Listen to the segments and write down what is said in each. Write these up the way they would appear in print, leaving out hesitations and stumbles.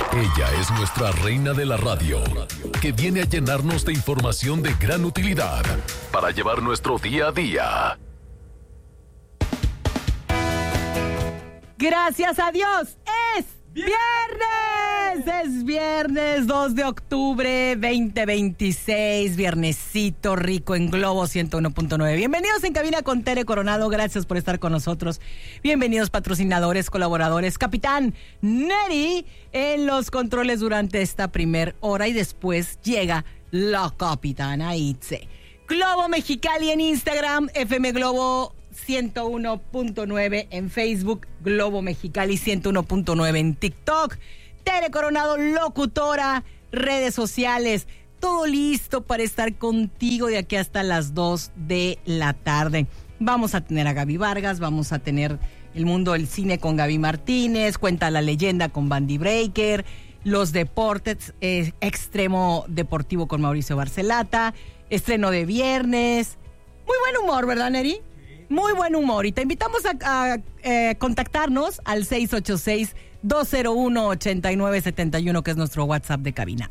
Ella es nuestra reina de la radio, que viene a llenarnos de información de gran utilidad para llevar nuestro día a día. Gracias a Dios, es viernes. Es viernes 2 de octubre 2026, viernesito rico en Globo 101.9. Bienvenidos en Cabina con Tere Coronado, gracias por estar con nosotros. Bienvenidos patrocinadores, colaboradores, Capitán Neri en los controles durante esta primer hora y después llega la Capitana Itze. Globo Mexicali en Instagram, FM Globo 101.9 en Facebook, Globo Mexicali 101.9 en TikTok, Tere Coronado, locutora, redes sociales, todo listo para estar contigo de aquí hasta las 2 de la tarde. Vamos a tener a Gaby Vargas, vamos a tener el mundo del cine con Gaby Martínez, cuenta la leyenda con Bandy Breaker, los deportes, extremo deportivo con Mauricio Barcelata, estreno de viernes. Muy buen humor, ¿verdad, Neri? Muy buen humor, y te invitamos a contactarnos al 686-201-8971, que es nuestro WhatsApp de cabina,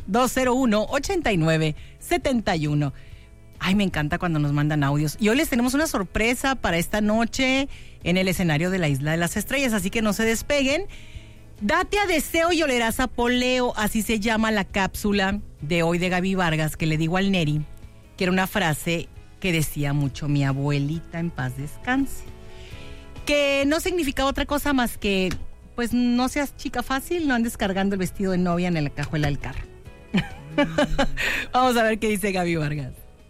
201-8971. Ay, me encanta cuando nos mandan audios, y hoy les tenemos una sorpresa para esta noche en el escenario de la Isla de las Estrellas, así que no se despeguen. Date a deseo y olerás a poleo, así se llama la cápsula de hoy de Gaby Vargas, que le digo al Neri, que era una frase que decía mucho mi abuelita, en paz descanse, que no significaba otra cosa más que, pues, no seas chica fácil, no andes cargando el vestido de novia en la cajuela del carro. Vamos a ver qué dice Gaby Vargas.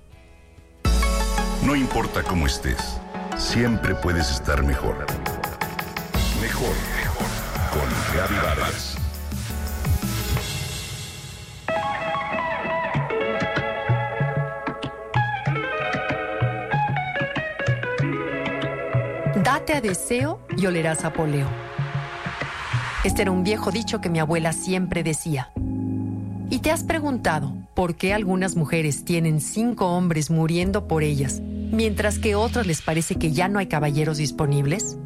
No importa cómo estés, siempre puedes estar mejor. Mejor, mejor. Con Gaby Vargas. Date a deseo y olerás a poleo. Este era un viejo dicho que mi abuela siempre decía. ¿Y te has preguntado por qué algunas mujeres tienen 5 hombres muriendo por ellas, mientras que a otras les parece que ya no hay caballeros disponibles?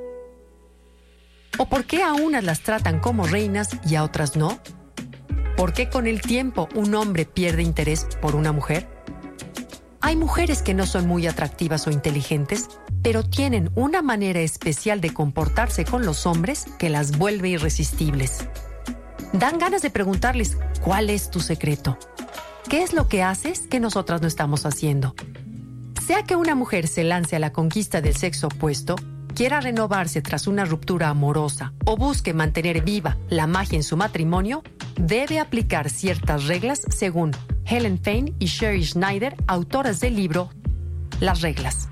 ¿O por qué a unas las tratan como reinas y a otras no? ¿Por qué con el tiempo un hombre pierde interés por una mujer? Hay mujeres que no son muy atractivas o inteligentes, pero tienen una manera especial de comportarse con los hombres que las vuelve irresistibles. Dan ganas de preguntarles, ¿cuál es tu secreto? ¿Qué es lo que haces que nosotras no estamos haciendo? Sea que una mujer se lance a la conquista del sexo opuesto, quiera renovarse tras una ruptura amorosa o busque mantener viva la magia en su matrimonio, debe aplicar ciertas reglas según Helen Fein y Sherry Schneider, autoras del libro Las Reglas.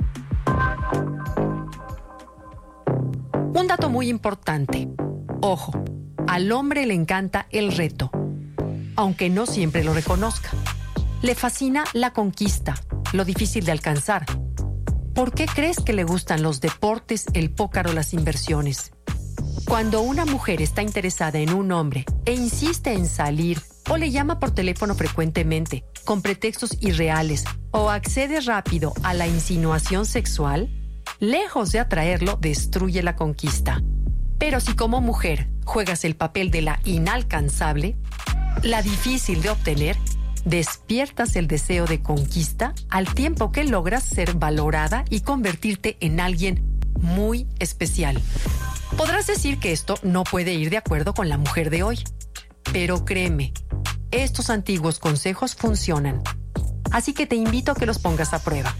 Un dato muy importante. Ojo, al hombre le encanta el reto, aunque no siempre lo reconozca. Le fascina la conquista, lo difícil de alcanzar. ¿Por qué crees que le gustan los deportes, el póker o las inversiones? Cuando una mujer está interesada en un hombre e insiste en salir o le llama por teléfono frecuentemente, con pretextos irreales, o accede rápido a la insinuación sexual, lejos de atraerlo, destruye la conquista. Pero si como mujer juegas el papel de la inalcanzable, la difícil de obtener, despiertas el deseo de conquista al tiempo que logras ser valorada y convertirte en alguien muy especial. Podrás decir que esto no puede ir de acuerdo con la mujer de hoy, pero créeme, estos antiguos consejos funcionan. Así que te invito a que los pongas a prueba.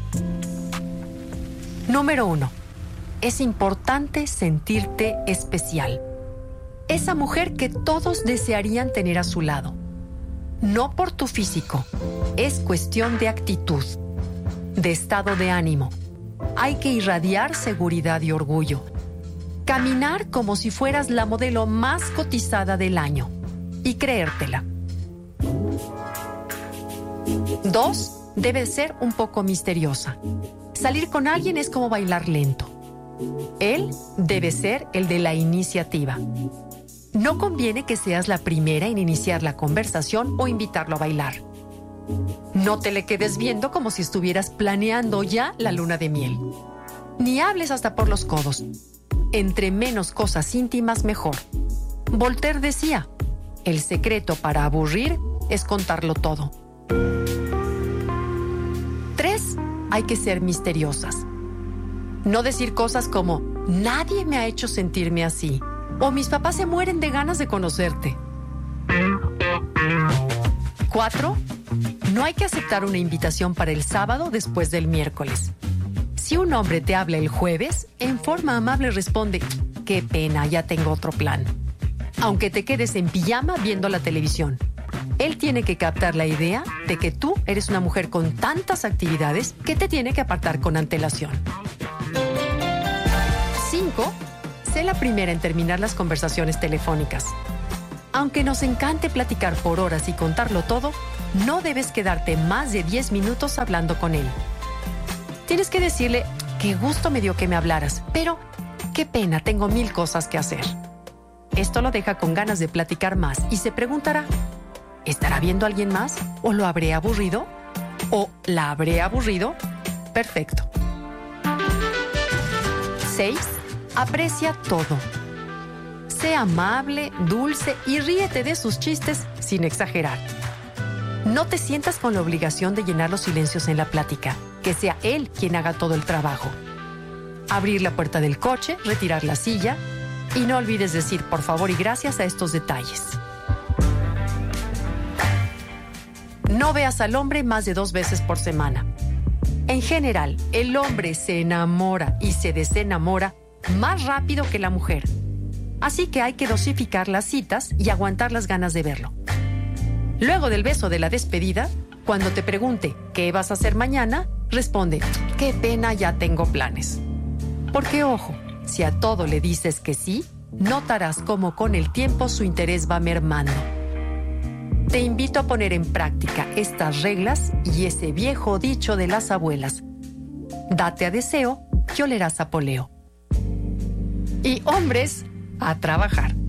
Número 1. Es importante sentirte especial. Esa mujer que todos desearían tener a su lado. No por tu físico, es cuestión de actitud, de estado de ánimo. Hay que irradiar seguridad y orgullo. Caminar como si fueras la modelo más cotizada del año y creértela. 2. Debe ser un poco misteriosa. Salir con alguien es como bailar lento. Él debe ser el de la iniciativa. No conviene que seas la primera en iniciar la conversación o invitarlo a bailar. No te le quedes viendo como si estuvieras planeando ya la luna de miel. Ni hables hasta por los codos. Entre menos cosas íntimas, mejor. Voltaire decía, El secreto para aburrir es contarlo todo. 3. Hay que ser misteriosas. No decir cosas como, nadie me ha hecho sentirme así, o mis papás se mueren de ganas de conocerte. 4. No hay que aceptar una invitación para el sábado después del miércoles. Si un hombre te habla el jueves, en forma amable responde, qué pena, ya tengo otro plan. Aunque te quedes en pijama viendo la televisión. Él tiene que captar la idea de que tú eres una mujer con tantas actividades que te tiene que apartar con antelación. 5. Sé la primera en terminar las conversaciones telefónicas. Aunque nos encante platicar por horas y contarlo todo, no debes quedarte más de 10 minutos hablando con él. Tienes que decirle, qué gusto me dio que me hablaras, pero qué pena, tengo 1000 cosas que hacer. Esto lo deja con ganas de platicar más y se preguntará, ¿estará viendo a alguien más? ¿O lo habré aburrido? ¿O la habré aburrido? Perfecto. 6. Aprecia todo. Sé amable, dulce y ríete de sus chistes sin exagerar. No te sientas con la obligación de llenar los silencios en la plática, que sea él quien haga todo el trabajo. Abrir la puerta del coche, retirar la silla y no olvides decir por favor y gracias a estos detalles. No veas al hombre más de 2 veces por semana. En general, el hombre se enamora y se desenamora más rápido que la mujer. Así que hay que dosificar las citas y aguantar las ganas de verlo. Luego del beso de la despedida, cuando te pregunte ¿qué vas a hacer mañana?, responde, qué pena, ya tengo planes. Porque ojo, si a todo le dices que sí, notarás cómo con el tiempo su interés va mermando. Te invito a poner en práctica estas reglas y ese viejo dicho de las abuelas. Date a deseo y olerás a poleo. Y hombres, a trabajar.